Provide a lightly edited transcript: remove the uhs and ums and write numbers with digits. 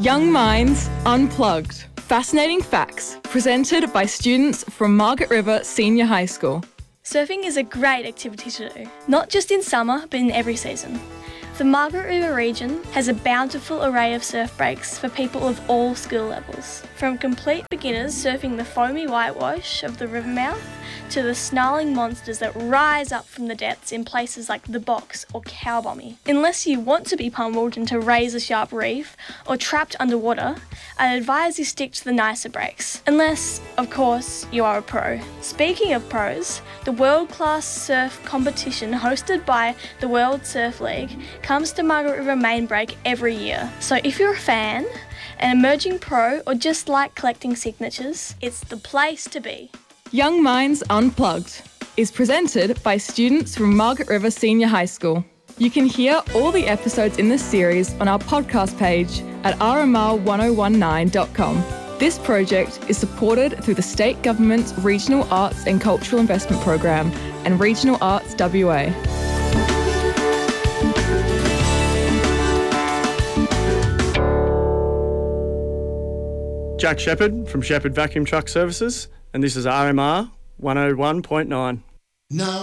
Young Minds Unplugged. Fascinating facts presented by students from Margaret River Senior High School. Surfing is a great activity to do, not just in summer but in every season. The Margaret River region has a bountiful array of surf breaks for people of all skill levels. From complete beginners surfing the foamy whitewash of the river mouth to the snarling monsters that rise up from the depths in places like the Box or Cowbommy. Unless you want to be pummeled into razor-sharp reef or trapped underwater, I'd advise you stick to the nicer breaks. Unless, of course, you are a pro. Speaking of pros, the world-class surf competition hosted by the World Surf League comes to Margaret River Main Break every year. So if you're a fan, an emerging pro, or just like collecting signatures, it's the place to be. Young Minds Unplugged is presented by students from Margaret River Senior High School. You can hear all the episodes in this series on our podcast page at rmr1019.com. This project is supported through the State Government's Regional Arts and Cultural Investment Program and Regional Arts WA. Jack Shepherd from Shepherd Vacuum Truck Services, and this is RMR 101.9. No.